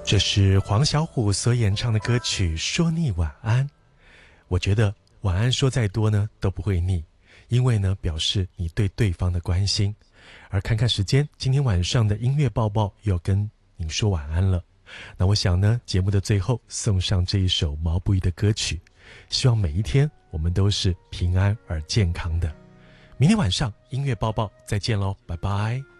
这是黄小琥所演唱的歌曲《说你晚安》。我觉得晚安说再多呢都不会腻，因为呢表示你对对方的关心。而看看时间，今天晚上的音乐报报又跟您说晚安了。那我想呢，节目的最后送上这一首毛不易的歌曲，希望每一天我们都是平安而健康的。明天晚上音乐报报再见咯，拜拜。